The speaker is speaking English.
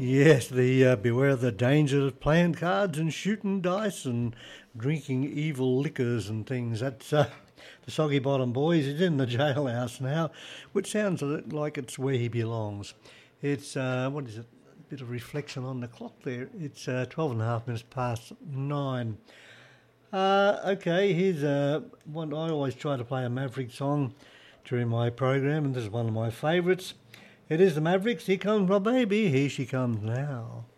Yes, the beware the danger of playing cards and shooting dice and drinking evil liquors and things. That's the Soggy Bottom Boys. He's in the jailhouse now, which sounds like it's where he belongs. It's, what is it? A bit of reflection on the clock there. It's 12 and a half minutes past 9. Okay, here's one. I always try to play a Maverick song during my program, and this is one of my favourites. It is the Mavericks. Here comes my baby. Here she comes now.